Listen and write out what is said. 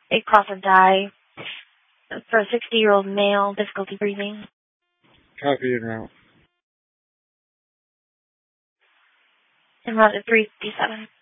a Crawford dye for a 60-year-old male, difficulty breathing. Copy en route. En route at 357.